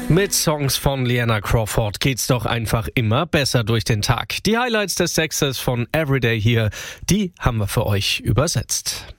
Mit Songs von Liana Crawford geht's doch einfach immer besser durch den Tag. Die Highlights des Sexes von Everyday hier, die haben wir für euch übersetzt.